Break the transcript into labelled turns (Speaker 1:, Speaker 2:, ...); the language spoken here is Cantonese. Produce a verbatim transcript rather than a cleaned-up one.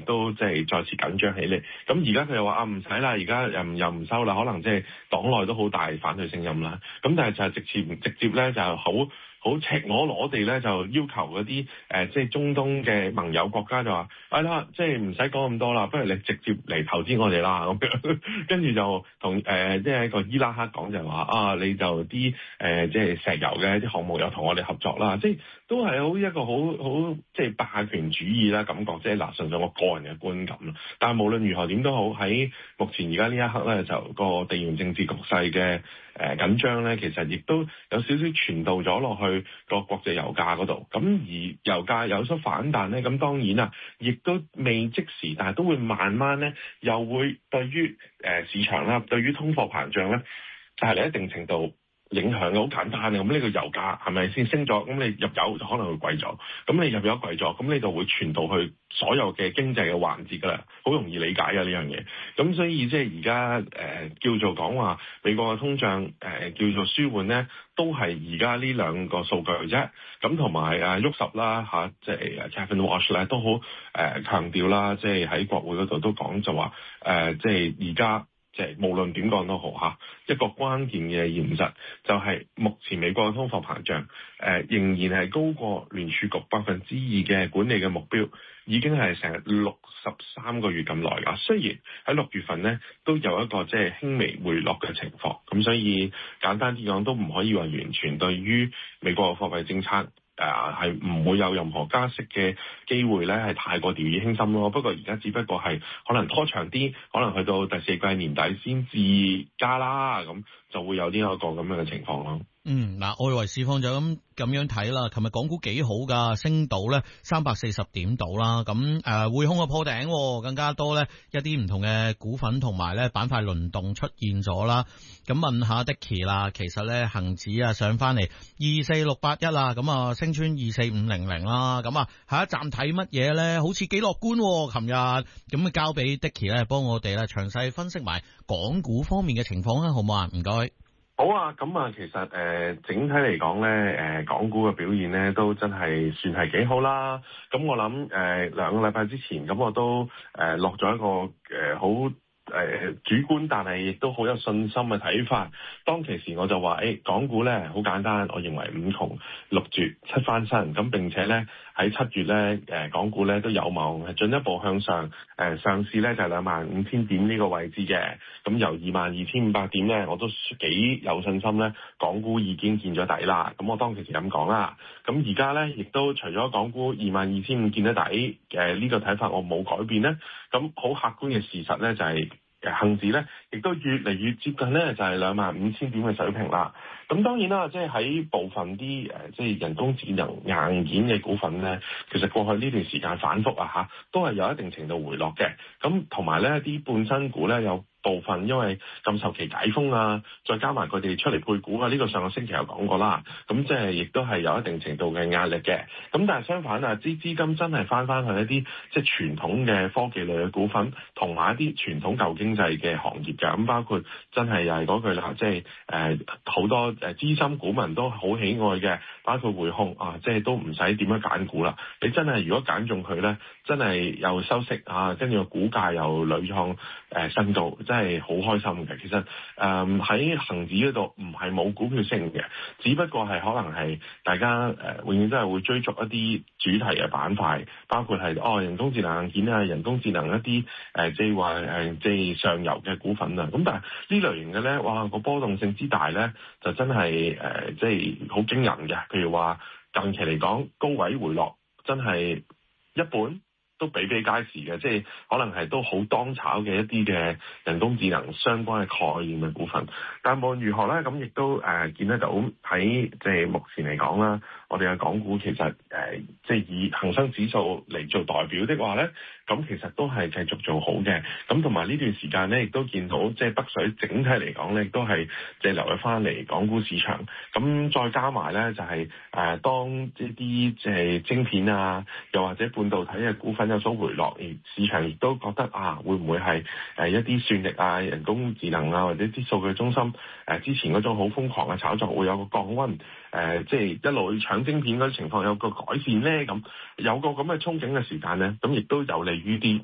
Speaker 1: 都即係再次緊張起嚟。咁而家佢又話啊唔使啦，而家又又唔收啦，可能即係黨內都好大反對聲音啦。咁但係就係直接直接咧就係好好赤裸裸地咧就要求嗰啲誒即係中東嘅盟友國家就話係啦，即係唔使講咁多啦，不如你直接嚟投資我哋啦咁樣，跟住就同誒即係一個伊拉克講就話啊，你就啲誒即係石油嘅啲項目又同我哋合作啦，即係都係好一個好好即係霸權主義啦感覺，即係嗱純粹我個人嘅觀感啦。但係無論如何點都好，喺目前而家呢一刻咧，就個地緣政治局勢嘅誒緊張咧，其實亦都有少少傳導咗落去個國際油價嗰度。咁而油價有所反彈咧，咁當然啊，亦都未即時，但係都會慢慢咧，又會對於誒市場啦，對於通貨膨脹咧，帶嚟一定程度影響嘅。好簡單嘅，咁呢個油價係咪先升咗？咁你入油就可能會貴咗，咁你入油貴咗，咁你就會傳導去所有嘅經濟嘅環節㗎啦，好容易理解嘅呢樣嘢。咁所以即係而家誒叫做講話美國嘅通脹誒、呃、叫做舒緩咧，都係而家呢兩個數據啫。咁同埋啊沃什啦嚇，即係 Kevin Walsh 咧都好誒、呃、強調啦，即係喺國會嗰度都講就話誒，即係而家。即係無論點講都好嚇，一個關鍵嘅現實就係目前美國嘅通貨膨脹，誒、呃、仍然係高過聯儲局百分之二嘅管理嘅目標，已經係成六十三個月咁耐啦。雖然喺六月份咧都有一個即係輕微回落嘅情況，咁所以簡單啲講都唔可以話完全對於美國嘅貨幣政策。誒係唔會有任何加息嘅機會咧，係太過掉以輕心咯。不過而家只不過係可能拖長啲，可能去到第四季年底先至加啦，咁就會有呢一個咁樣嘅情況咯。
Speaker 2: 嗯，嗱，外圍市況就咁咁樣睇啦。琴日港股幾好噶，升到咧三百四十點度啦。咁誒，匯控嘅破頂，更加多咧一啲唔同嘅股份同埋咧板塊輪動出現咗啦。咁問下 Dicky 啦，其實咧恒指啊上翻嚟二四六八一啦，咁啊升穿二四五零零啦。咁啊下一站睇乜嘢咧？好似幾樂觀。琴日咁啊交俾 Dicky 咧，幫我哋咧詳細分析埋港股方面嘅情況啦，好唔好啊？唔該。
Speaker 1: 好啊，咁啊，其實誒、呃、整體嚟講咧，誒、呃、港股嘅表現咧都真係算係幾好啦。咁我諗誒、呃、兩個禮拜之前，咁我都誒落咗一個誒好誒主觀，但係亦都好有信心嘅睇法。當其時我就話誒、欸、港股咧好簡單，我認為五窮六絕七翻身。咁並且咧喺七月咧誒、呃、港股咧都有望係進一步向上誒、呃、上市咧就係兩萬五千點呢個位置嘅。咁由二萬二千五百點咧，我都幾有信心咧，港股已經見咗底啦。咁我當其時咁講啦。咁而家咧，亦都除咗港股二萬二千五見得底嘅呢個睇法，我冇改變咧。咁好客觀嘅事實咧，就係誒恆指咧，亦都越嚟越接近咧，就係兩萬五千點嘅水平啦。咁當然啦，即係喺部分啲誒，即係人工智能硬件嘅股份咧，其實過去呢段時間反覆啊嚇，都係有一定程度回落嘅。咁同埋咧，啲半新股咧有部分因為禁售期解封啊，再加埋佢哋出嚟配股啊，呢、這個上個星期有講過啦。咁即係亦都係有一定程度嘅壓力嘅。咁但係相反啊，啲資金真係翻翻去一啲即係傳統嘅科技類嘅股份，同埋一啲傳統舊經濟嘅行業嘅。咁包括真係又係嗰句啦，即係誒好多誒資深股民都好喜愛嘅，包括匯控啊，即係都唔使點樣揀股啦。你真係如果揀中佢咧，真係又收息啊，跟住個股價又屢創誒新高，真係好開心嘅。其實誒喺恆指嗰度唔係冇股票升嘅，只不過係可能係大家誒、呃、永遠都係會追逐一啲主題嘅板塊，包括係哦人工智能硬件啊、人工智能一啲誒即係話誒即係上游嘅股份啊。咁但係呢類型嘅咧，哇個波動性之大咧，就真係誒即係好驚人嘅。譬如話近期嚟講高位回落，真係一半都比比皆是嘅，即係可能係都好當炒嘅一啲嘅人工智能相關嘅概念嘅股份。但無論如何咧，咁亦都誒、呃、見得到喺即係目前嚟講啦，我哋嘅港股其實誒即係以恒生指數嚟做代表的話咧，咁其實都係繼續做好嘅。咁同埋呢段時間咧，亦都見到即係北水整體嚟講咧，亦都係即係流入翻嚟港股市場。咁再加埋咧，就係、是、誒、呃、當一啲即係晶片啊，又或者半導體嘅股份有所回落，而市場亦都覺得啊，會唔會係誒一啲算力啊、人工智能啊，或者啲數據中心誒、呃、之前嗰種好瘋狂嘅炒作會有個降溫，誒、呃、即係一路搶晶片嗰啲情況有個改善咧？咁有個咁嘅憧憬嘅時間咧，咁亦都有利於啲